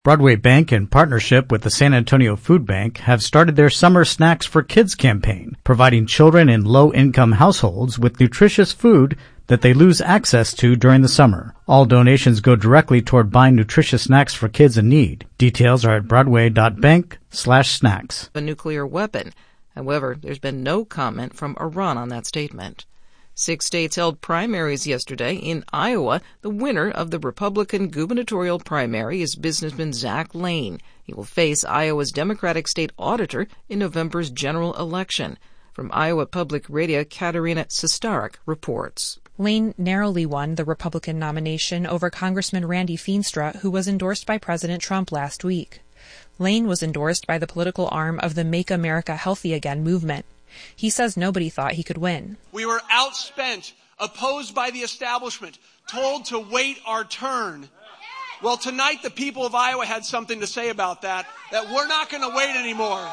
Broadway Bank, in partnership with the San Antonio Food Bank, have started their Summer Snacks for Kids campaign, providing children in low-income households with nutritious food that they lose access to during the summer. All donations go directly toward buying nutritious snacks for kids in need. Details are at broadway.bank/snacks. A nuclear weapon. However, there's been no comment from Iran on that statement. 6 states held primaries yesterday. In Iowa, the winner of the Republican gubernatorial primary is businessman Zach Lane. He will face Iowa's Democratic state auditor in November's general election. From Iowa Public Radio, Katerina Sestarik reports. Lane narrowly won the Republican nomination over Congressman Randy Feenstra, who was endorsed by President Trump last week. Lane was endorsed by the political arm of the Make America Healthy Again movement. He says nobody thought he could win. We were outspent, opposed by the establishment, told to wait our turn. Well, tonight the people of Iowa had something to say about that we're not going to wait anymore.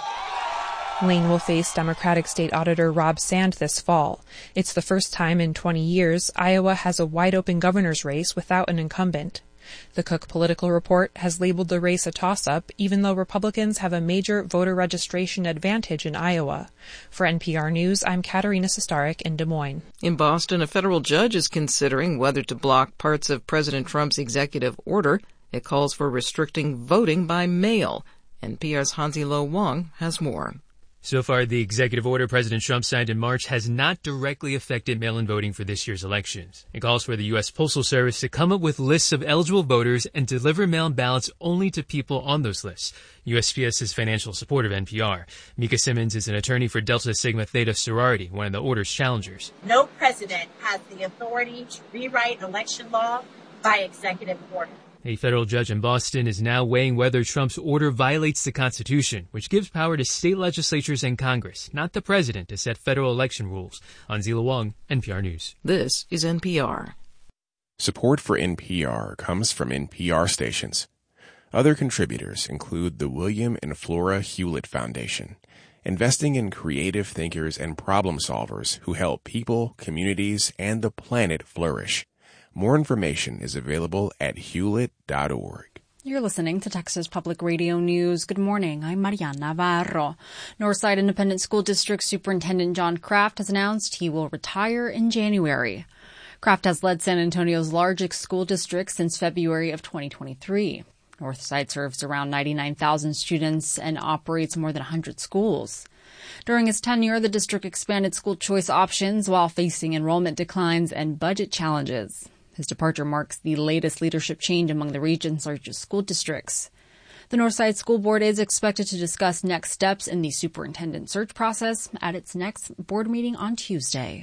Lane will face Democratic State Auditor Rob Sand this fall. It's the first time in 20 years Iowa has a wide-open governor's race without an incumbent. The Cook Political Report has labeled the race a toss-up, even though Republicans have a major voter registration advantage in Iowa. For NPR News, I'm Katerina Sestarik in Des Moines. In Boston, a federal judge is considering whether to block parts of President Trump's executive order. It calls for restricting voting by mail. NPR's Hansi Lo Wang has more. So far, the executive order President Trump signed in March has not directly affected mail-in voting for this year's elections. It calls for the U.S. Postal Service to come up with lists of eligible voters and deliver mail-in ballots only to people on those lists. USPS is financial support of NPR. Mika Simmons is an attorney for Delta Sigma Theta sorority, one of the order's challengers. No president has the authority to rewrite election law by executive order. A federal judge in Boston is now weighing whether Trump's order violates the Constitution, which gives power to state legislatures and Congress, not the president, to set federal election rules. Hansi Lo Wang, NPR News. This is NPR. Support for NPR comes from NPR stations. Other contributors include the William and Flora Hewlett Foundation, investing in creative thinkers and problem solvers who help people, communities, and the planet flourish. More information is available at hewlett.org. You're listening to Texas Public Radio News. Good morning. I'm Mariana Navarro. Northside Independent School District Superintendent John Kraft has announced he will retire in January. Kraft has led San Antonio's largest school district since February of 2023. Northside serves around 99,000 students and operates more than 100 schools. During his tenure, the district expanded school choice options while facing enrollment declines and budget challenges. His departure marks the latest leadership change among the region's largest school districts. The Northside School Board is expected to discuss next steps in the superintendent search process at its next board meeting on Tuesday.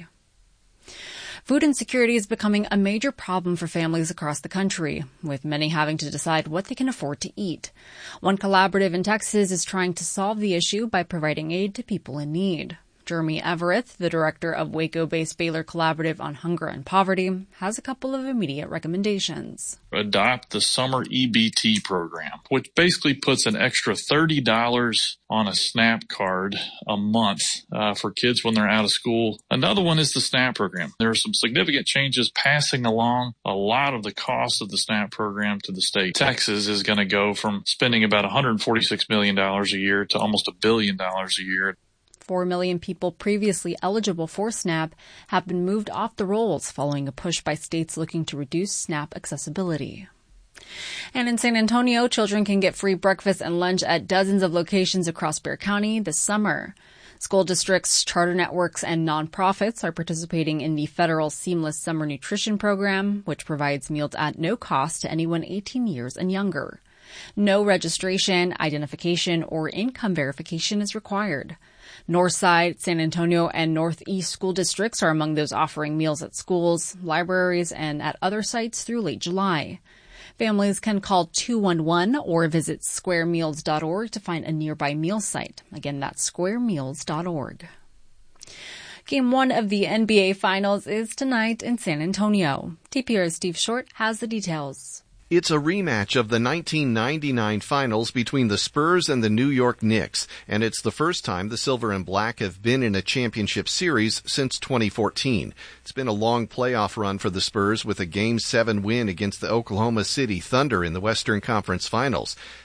Food insecurity is becoming a major problem for families across the country, with many having to decide what they can afford to eat. One collaborative in Texas is trying to solve the issue by providing aid to people in need. Jeremy Everett, the director of Waco-based Baylor Collaborative on Hunger and Poverty, has a couple of immediate recommendations. Adopt the Summer EBT program, which basically puts an extra $30 on a SNAP card a month for kids when they're out of school. Another one is the SNAP program. There are some significant changes passing along a lot of the cost of the SNAP program to the state. Texas is going to go from spending about $146 million a year to almost $1 billion a year. 4 million people previously eligible for SNAP have been moved off the rolls following a push by states looking to reduce SNAP accessibility. And in San Antonio, children can get free breakfast and lunch at dozens of locations across Bexar County this summer. School districts, charter networks, and nonprofits are participating in the federal Seamless Summer Nutrition Program, which provides meals at no cost to anyone 18 years and younger. No registration, identification, or income verification is required. Northside, San Antonio, and Northeast school districts are among those offering meals at schools, libraries, and at other sites through late July. Families can call 211 or visit squaremeals.org to find a nearby meal site. Again, that's squaremeals.org. Game 1 of the NBA Finals is tonight in San Antonio. TPR's Steve Short has the details. It's a rematch of the 1999 finals between the Spurs and the New York Knicks, and it's the first time the Silver and Black have been in a championship series since 2014. It's been a long playoff run for the Spurs with a Game 7 win against the Oklahoma City Thunder in the Western Conference Finals.